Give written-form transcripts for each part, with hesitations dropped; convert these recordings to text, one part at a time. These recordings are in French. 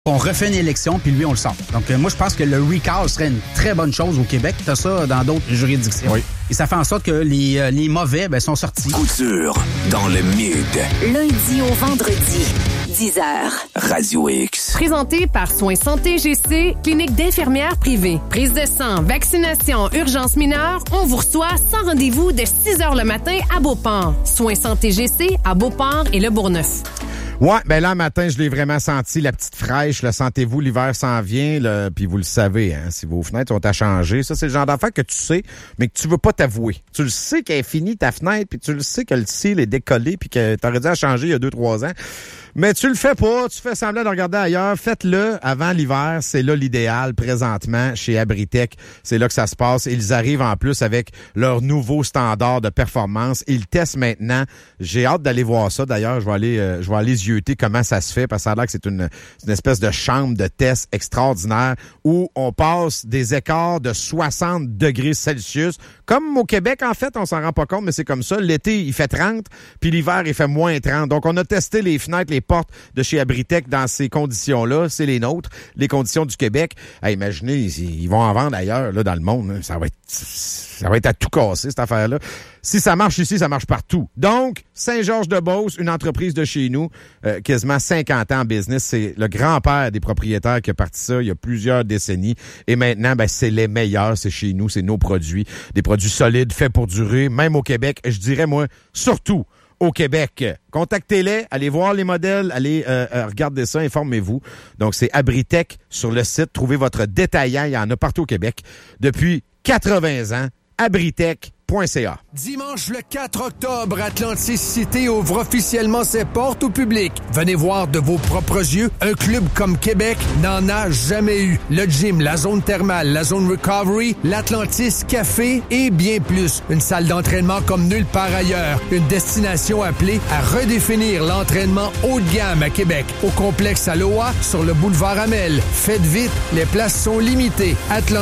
On refait une élection, puis lui, on le sort. Donc, moi, je pense que le recall serait une très bonne chose au Québec. T'as ça dans d'autres juridictions. Oui. Et ça fait en sorte que les mauvais sont sortis. Couture dans le mid. Lundi au vendredi, 10h. Radio X. Présenté par Soins Santé GC, clinique d'infirmières privée. Prise de sang, vaccination, urgence mineure, on vous reçoit sans rendez-vous de 6h le matin à Beauport. Soins Santé GC à Beauport et Le Bourgneuf. Ouais, ben là, matin, je l'ai vraiment senti, la petite fraîche. Le sentez-vous, l'hiver s'en vient, puis vous le savez, hein, si vos fenêtres sont à changer. Ça, c'est le genre d'affaire que tu sais, mais que tu veux pas t'avouer. Tu le sais qu'elle est finie, ta fenêtre, puis tu le sais que le cil est décollé, puis que t'aurais dû la changer il y a 2-3 ans. Mais tu le fais pas, tu fais semblant de regarder ailleurs. Faites-le avant l'hiver, c'est là l'idéal présentement chez Abritech. C'est là que ça se passe. Ils arrivent en plus avec leur nouveau standard de performance. Ils testent maintenant. J'ai hâte d'aller voir ça. D'ailleurs, je vais aller zioter comment ça se fait parce que ça a l'air que c'est une espèce de chambre de test extraordinaire où on passe des écarts de 60 degrés Celsius. Comme au Québec, en fait, on s'en rend pas compte, mais c'est comme ça. L'été, il fait 30, puis l'hiver, il fait moins 30. Donc, on a testé les fenêtres, les portes de chez Abritech dans ces conditions-là. C'est les nôtres, les conditions du Québec. Imaginez, ils vont en vendre ailleurs, là, dans le monde. Ça va être à tout casser, cette affaire-là. Si ça marche ici, ça marche partout. Donc, Saint-Georges-de-Beauce, une entreprise de chez nous, quasiment 50 ans en business. C'est le grand-père des propriétaires qui a parti ça il y a plusieurs décennies. Et maintenant, c'est les meilleurs. C'est chez nous, c'est nos produits. Des produits solides, faits pour durer. Même au Québec, je dirais, moi, surtout au Québec. Contactez-les, allez voir les modèles, allez regarder ça, informez-vous. Donc, c'est Abritech sur le site. Trouvez votre détaillant. Il y en a partout au Québec. Depuis 80 ans, abritech.ca. Dimanche le 4 octobre, Atlantis Cité ouvre officiellement ses portes au public. Venez voir de vos propres yeux, un club comme Québec n'en a jamais eu. Le gym, la zone thermale, la zone recovery, l'Atlantis Café et bien plus. Une salle d'entraînement comme nulle part ailleurs. Une destination appelée à redéfinir l'entraînement haut de gamme à Québec. Au complexe Aloha, sur le boulevard Amel. Faites vite, les places sont limitées.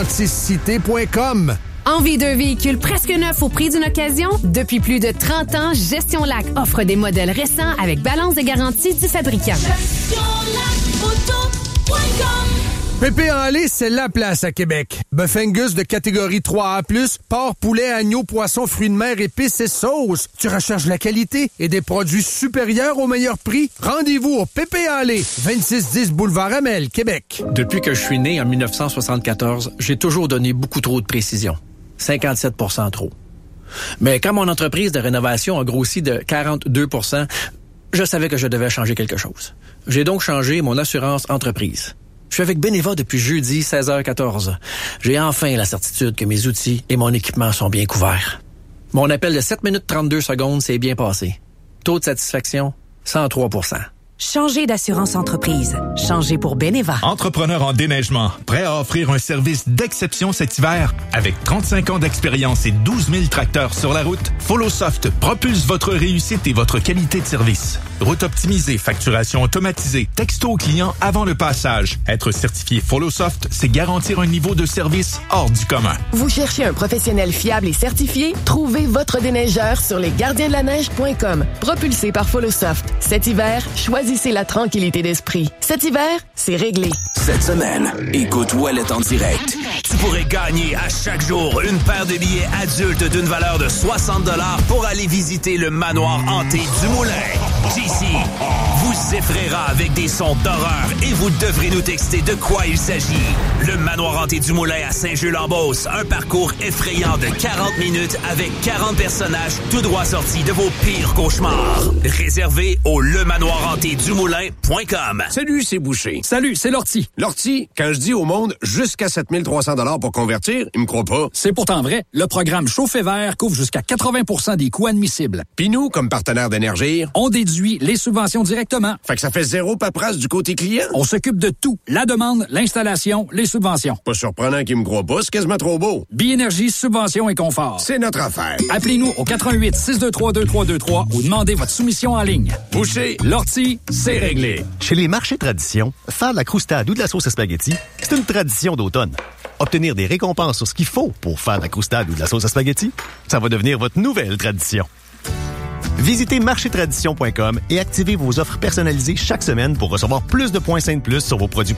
atlantiscité.com. Envie d'un véhicule presque neuf au prix d'une occasion? Depuis plus de 30 ans, Gestion Lac offre des modèles récents avec balance de garantie du fabricant. Pépé en lait, c'est la place à Québec. Bœuf Angus de catégorie 3A+, porc, poulet, agneau, poisson, fruits de mer, épices et sauces. Tu recherches la qualité et des produits supérieurs au meilleur prix? Rendez-vous au Pépé en lait, 2610 boulevard Amel, Québec. Depuis que je suis né en 1974, j'ai toujours donné beaucoup trop de précision. 57% trop. Mais quand mon entreprise de rénovation a grossi de 42 %, je savais que je devais changer quelque chose. J'ai donc changé mon assurance entreprise. Je suis avec Beneva depuis jeudi 16h14. J'ai enfin la certitude que mes outils et mon équipement sont bien couverts. Mon appel de 7 minutes 32 secondes s'est bien passé. Taux de satisfaction, 103 %. Changez d'assurance entreprise. Changez pour Beneva. Entrepreneur en déneigement, prêt à offrir un service d'exception cet hiver? Avec 35 ans d'expérience et 12 000 tracteurs sur la route, FollowSoft propulse votre réussite et votre qualité de service. Route optimisée, facturation automatisée, texto au client avant le passage. Être certifié FollowSoft, c'est garantir un niveau de service hors du commun. Vous cherchez un professionnel fiable et certifié? Trouvez votre déneigeur sur lesgardiensdelaneige.com. Propulsé par FollowSoft. Cet hiver, choisissez la tranquillité d'esprit. Cet hiver, c'est réglé. Cette semaine, écoute Ouellet en direct. Tu pourrais gagner à chaque jour une paire de billets adultes d'une valeur de 60 $ pour aller visiter le manoir hanté du Moulin. JC vous effraiera avec des sons d'horreur et vous devrez nous texter de quoi il s'agit. Le manoir hanté du Moulin à Saint-Gilles-en-Beauce, un parcours effrayant de 40 minutes avec 40 personnages tout droit sortis de vos pires cauchemars. Réservé au lemanoirhantédumoulin.com. Salut, c'est Boucher. Salut, c'est Lortie. Lortie, quand je dis au monde jusqu'à 7300 $ pour convertir, ils me croient pas. C'est pourtant vrai. Le programme Chauffe Vert couvre jusqu'à 80 % des coûts admissibles. Puis nous, comme partenaire d'Énergir, on déduit les subventions directement. Fait que ça fait zéro paperasse du côté client. On s'occupe de tout. La demande, l'installation, les subventions. Pas surprenant qu'ils me croient pas, c'est quasiment trop beau. Biénergie, subventions et confort. C'est notre affaire. Appelez-nous au 88 623 2323 ou demandez votre soumission en ligne. Boucher, Lortie, c'est réglé. Chez les marchés tradition, faire de la croustade ou de la sauce à spaghetti, c'est une tradition d'automne. Obtenir des récompenses sur ce qu'il faut pour faire de la croustade ou de la sauce à spaghetti, ça va devenir votre nouvelle tradition. Visitez marchetradition.com et activez vos offres personnalisées chaque semaine pour recevoir plus de points Sainte Plus sur vos produits